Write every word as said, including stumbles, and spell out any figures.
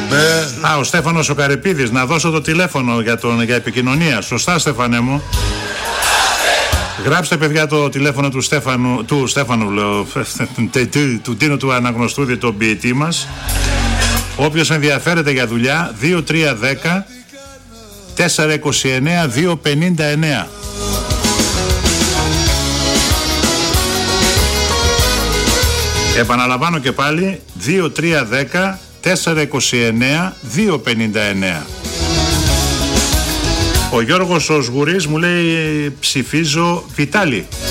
Α, ο Στέφανος ο Καρυπίδης, να δώσω το τηλέφωνο για, τον, για επικοινωνία. Σωστά, Στέφανε μου. Γράψτε, παιδιά, το τηλέφωνο του Στέφανου, του Στέφανου, λέω, του Τίνου του Αναγνωστούδη, τον ποιητή μας. Όποιος ενδιαφέρεται για δουλειά, δύο τρία ένα μηδέν τέσσερα είκοσι εννέα δύο πενήντα εννέα. Επαναλαμβάνω και πάλι, δύο τρία ένα μηδέν τέσσερα είκοσι εννέα δύο πενήντα εννέα. Ο Γιώργος ο Σγουρής μου λέει ψηφίζω Βιτάλη.